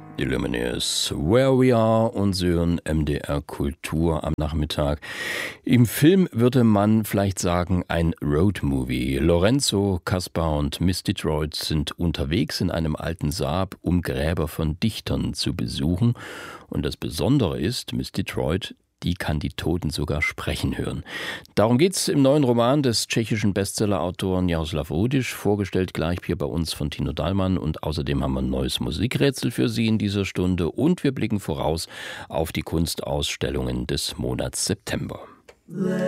Die Lumineers, Where We Are und Sie hören MDR Kultur am Nachmittag. Im Film würde man vielleicht sagen, ein Roadmovie. Lorenzo, Kaspar und Miss Detroit sind unterwegs in einem alten Saab, um Gräber von Dichtern zu besuchen. Und das Besondere ist, Miss Detroit, die kann die Toten sogar sprechen hören. Darum geht's im neuen Roman des tschechischen Bestsellerautoren Jaroslav Rudiš, vorgestellt gleich hier bei uns von Tino Dallmann. Und außerdem haben wir ein neues Musikrätsel für Sie in dieser Stunde. Und wir blicken voraus auf die Kunstausstellungen des Monats September.